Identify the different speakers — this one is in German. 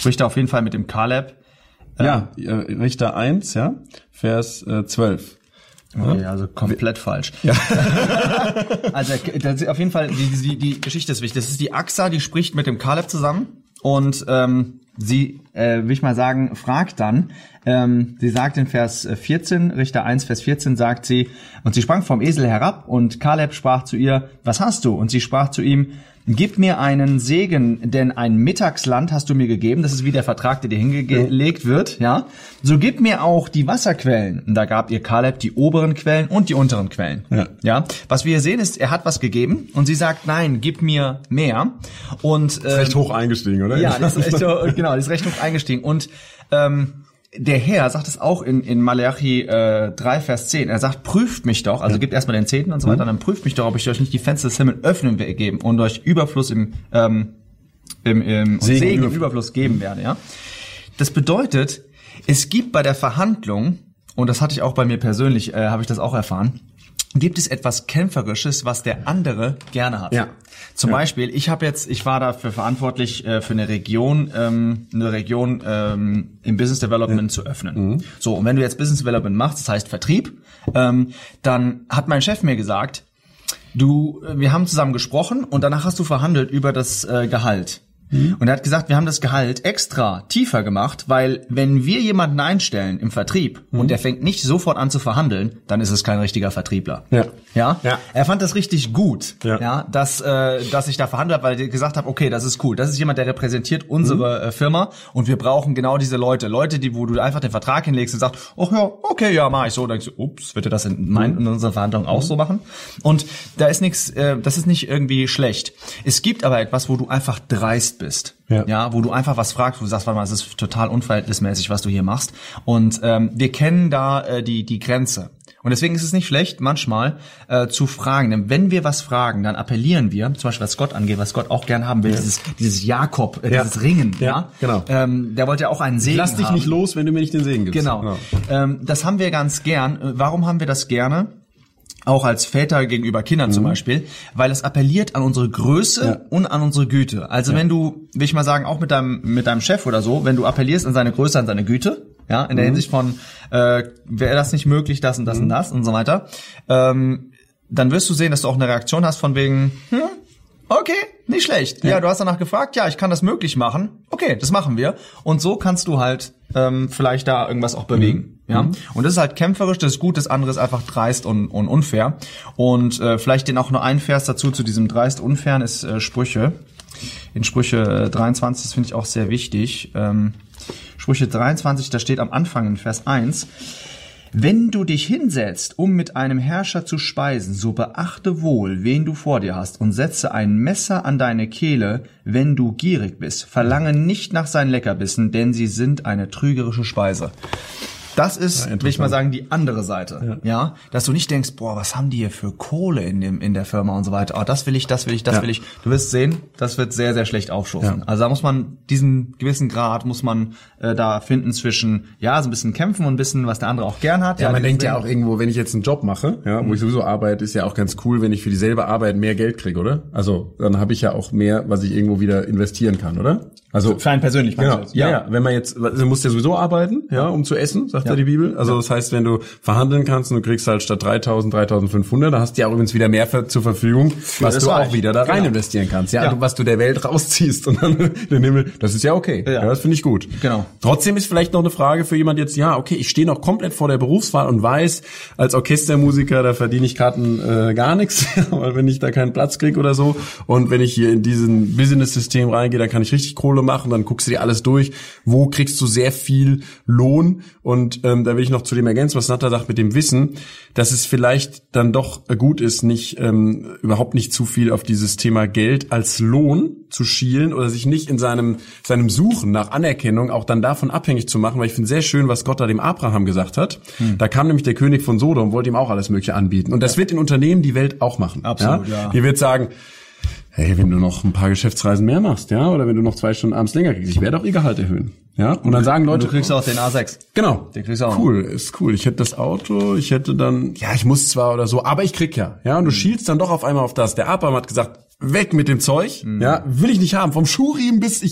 Speaker 1: spricht er auf jeden Fall mit dem Kaleb.
Speaker 2: Richter 1, ja, Vers 12.
Speaker 1: Okay, also komplett falsch. Ja. Also das ist auf jeden Fall die Geschichte ist wichtig. Das ist die Axa, die spricht mit dem Kaleb zusammen und sie, will ich mal sagen, fragt dann, sie sagt in Vers 14, Richter 1, Vers 14 sagt sie, und sie sprang vom Esel herab und Kaleb sprach zu ihr, was hast du? Und sie sprach zu ihm, gib mir einen Segen, denn ein Mittagsland hast du mir gegeben. Das ist wie der Vertrag, der dir hingelegt wird, ja. So gib mir auch die Wasserquellen. Und da gab ihr Kaleb die oberen Quellen und die unteren Quellen. Ja. Was wir hier sehen ist, er hat was gegeben und sie sagt, nein, gib mir mehr. Und
Speaker 2: das ist recht hoch eingestiegen, oder?
Speaker 1: Ja, das ist recht hoch eingestiegen. Und der Herr sagt es auch in Malachi 3, Vers 10. Er sagt, prüft mich doch, also gebt erstmal den Zehnten und so weiter, dann prüft mich doch, ob ich euch nicht die Fenster des Himmels öffnen geben und euch Überfluss im Segen im Überfluss geben werde. Ja, das bedeutet, es gibt bei der Verhandlung, und das hatte ich auch bei mir persönlich, habe ich das auch erfahren, gibt es etwas Kämpferisches, was der andere gerne hat. Ja. Zum Beispiel, ich war dafür verantwortlich, für eine Region im Business Development zu öffnen. So, und wenn du jetzt Business Development machst, das heißt Vertrieb, dann hat mein Chef mir gesagt, wir haben zusammen gesprochen und danach hast du verhandelt über das Gehalt. Und er hat gesagt, wir haben das Gehalt extra tiefer gemacht, weil wenn wir jemanden einstellen im Vertrieb und der fängt nicht sofort an zu verhandeln, dann ist es kein richtiger Vertriebler. Ja? Er fand das richtig gut, dass ich da verhandelt habe, weil ich gesagt habe, okay, das ist cool. Das ist jemand, der repräsentiert unsere Firma und wir brauchen genau diese Leute, wo du einfach den Vertrag hinlegst und sagst, oh ja, okay, ja, mach ich so. Dann denkst du, ups, wird er das in unseren Verhandlungen auch so machen? Und da ist nichts, das ist nicht irgendwie schlecht. Es gibt aber etwas, wo du einfach dreist bist. Ja, wo du einfach was fragst, wo du sagst, warte mal, es ist total unverhältnismäßig, was du hier machst. Und wir kennen da die Grenze. Und deswegen ist es nicht schlecht, manchmal zu fragen. Denn wenn wir was fragen, dann appellieren wir, zum Beispiel was Gott angeht, was Gott auch gern haben will, dieses Jakob, dieses Ringen. Ja, genau. Der wollte ja auch einen Segen haben.
Speaker 2: Lass dich nicht los, wenn du mir nicht den Segen gibst.
Speaker 1: Genau. Das haben wir ganz gern. Warum haben wir das gerne? Auch als Väter gegenüber Kindern zum Beispiel, weil es appelliert an unsere Größe und an unsere Güte. Also wenn du, will ich mal sagen, auch mit deinem Chef oder so, wenn du appellierst an seine Größe, an seine Güte, ja, in der Hinsicht von, wäre das nicht möglich, das und das und das und so weiter, dann wirst du sehen, dass du auch eine Reaktion hast von wegen, okay, nicht schlecht. Ja, du hast danach gefragt, ja, ich kann das möglich machen. Okay, das machen wir. Und so kannst du halt vielleicht da irgendwas auch bewegen. Ja, und das ist halt kämpferisch, das ist gut, das andere ist einfach dreist und unfair. Und vielleicht den auch nur ein Vers dazu zu diesem dreist unfairen ist Sprüche. In Sprüche 23, das finde ich auch sehr wichtig. Sprüche 23, da steht am Anfang in Vers 1, wenn du dich hinsetzt, um mit einem Herrscher zu speisen, so beachte wohl, wen du vor dir hast und setze ein Messer an deine Kehle, wenn du gierig bist. Verlange nicht nach seinen Leckerbissen, denn sie sind eine trügerische Speise. Das ist, will ich mal sagen, die andere Seite. Ja, dass du nicht denkst, boah, was haben die hier für Kohle in der Firma und so weiter. Oh, das will ich. Du wirst sehen, das wird sehr, sehr schlecht aufstoßen. Ja. Also da muss man diesen gewissen Grad da finden zwischen, so ein bisschen kämpfen und ein bisschen, was der andere auch gern hat.
Speaker 2: Ja, man denkt ja auch irgendwo, wenn ich jetzt einen Job mache, wo ich sowieso arbeite, ist ja auch ganz cool, wenn ich für dieselbe Arbeit mehr Geld kriege, oder? Also, dann habe ich ja auch mehr, was ich irgendwo wieder investieren kann, oder? Also
Speaker 1: für einen persönlich.
Speaker 2: Genau. Ja. Wenn man jetzt, du musst ja sowieso arbeiten, um zu essen, sagt ja die Bibel. Also das heißt, wenn du verhandeln kannst und du kriegst halt statt 3.000, 3.500, da hast du ja auch übrigens wieder mehr zur Verfügung, was du auch wieder da rein investieren kannst. Ja, was du der Welt rausziehst und dann den Himmel, das ist ja okay. Ja, das finde ich gut.
Speaker 1: Genau.
Speaker 2: Trotzdem ist vielleicht noch eine Frage für jemand jetzt, okay, ich stehe noch komplett vor der Berufswahl und weiß, als Orchestermusiker, da verdiene ich gerade gar nichts, weil wenn ich da keinen Platz kriege oder so. Und wenn ich hier in diesen Business-System reingehe, dann kann ich richtig Kohle machen, dann guckst du dir alles durch, wo kriegst du sehr viel Lohn. Und da will ich noch zu dem ergänzen, was Natta sagt mit dem Wissen, dass es vielleicht dann doch gut ist, überhaupt nicht zu viel auf dieses Thema Geld als Lohn zu schielen oder sich nicht in seinem Suchen nach Anerkennung auch dann davon abhängig zu machen, weil ich finde sehr schön, was Gott da dem Abraham gesagt hat. Da kam nämlich der König von Sodom und wollte ihm auch alles Mögliche anbieten. Und das wird in Unternehmen die Welt auch machen.
Speaker 1: Absolut, ja.
Speaker 2: Die wird sagen, hey, wenn du noch ein paar Geschäftsreisen mehr machst, oder wenn du noch 2 Stunden abends länger kriegst, ich werde auch ihr Gehalt erhöhen. Ja, und dann sagen Leute,
Speaker 1: du kriegst auch den A6.
Speaker 2: Genau.
Speaker 1: Den kriegst du auch.
Speaker 2: Cool, ist cool. Ich hätte das Auto, ich hätte dann, ich muss zwar oder so, aber ich krieg ja. Ja, und du schielst dann doch auf einmal auf das. Der Abraham hat gesagt, weg mit dem Zeug, will ich nicht haben. Vom Schuhriemen bis